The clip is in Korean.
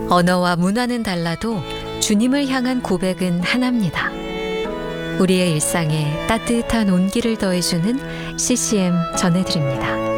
언어와 문화는 달라도 주님을 향한 고백은 하나입니다. 우리의 일상에 따뜻한 온기를 더해주는 CCM 전해드립니다.